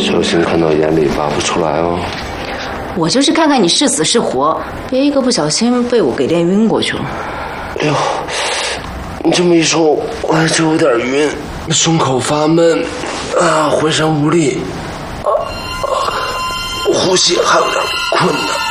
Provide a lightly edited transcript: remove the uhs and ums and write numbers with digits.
小心看到眼里拔不出来哦。 我就是看看你是死是活，别一个不小心被我给练晕过去了。 哎呦，你这么一说，我还真有点晕，胸口发闷，浑身无力，呼吸还有点困难。